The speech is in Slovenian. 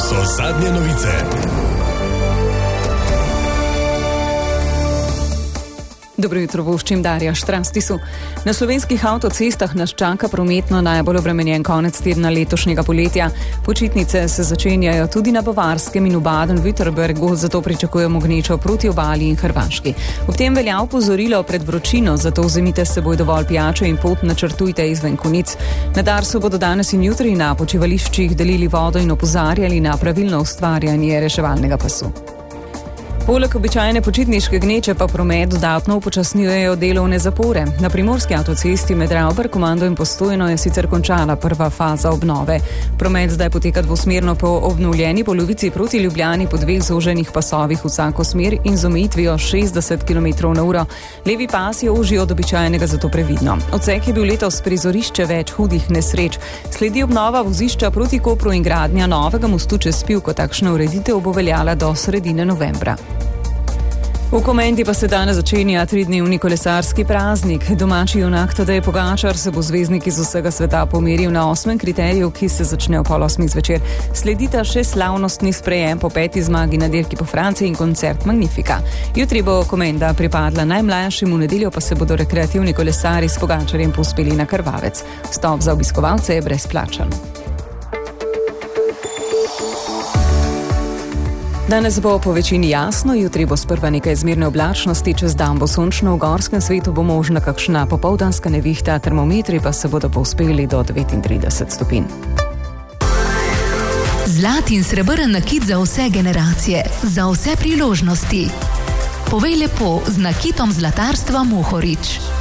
so zadnje novice. Dobro jutro, voščim Darja Štrastisu. Na slovenskih avtocestah nas čaka prometno najbolj obremenjen konec tedna letošnjega poletja. Počitnice se začenjajo tudi na Bavarskem in v Baden-Württembergu, zato pričakujemo gnečo proti obali in Hrvaški. Ob tem velja opozorilo pred vročino, zato vzemite s seboj dovolj pijače in pot načrtujte izven konic. Na Darsu bodo danes in jutri na počivališčih delili vodo in opozarjali na pravilno ustvarjanje reševalnega pasu. Poleg običajne počitniške gneče pa promet dodatno upočasnjujejo delovne zapore. Na primorski avtocesti med Ravbar-Komando in Postojno je sicer končala prva faza obnove. Promet zdaj poteka dvosmerno po obnovljeni polovici proti Ljubljani po dveh zoženih pasovih vsako smer in z omejitvijo 60 km/h. Levi pas je ožji od običajnega, zato previdno. Odsek je bil letos prizorišče več hudih nesreč. Sledi obnova vozišča proti Kopru in gradnja novega mostu čez Pivko. Takšna ureditev bo veljala do sredine novembra. V Komendi pa se danes začenja 3-dnevni kolesarski praznik. Domači junak Tadej Pogačar se bo zvezdnik iz vsega sveta pomeril na 8. kriteriju, ki se začne ob 8. zvečer. Sledita še slavnostni sprejem po 5. zmagi na dirki po Franciji in koncert Magnifica. Jutri bo Komenda pripadla najmlajšim, v nedeljo pa se bodo rekreativni kolesari s Pogačarjem povzpeli na Krvavec. Vstop za obiskovalce je brezplačen. Danes bo po večini jasno, jutri bo sprva nekaj zmerne oblačnosti, čez dan bo sončno, v gorskem svetu bo možna kakšna popoldanska nevihta, termometri pa se bodo povzpeli do 39 stopinj. Zlat in srebrn nakit za vse generacije, za vse priložnosti. Povej lepo z nakitom zlatarstva Mohorič.